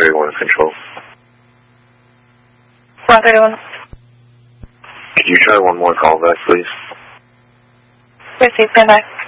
131 Control. 131. Could you try one more call back, please? Receive, stand by.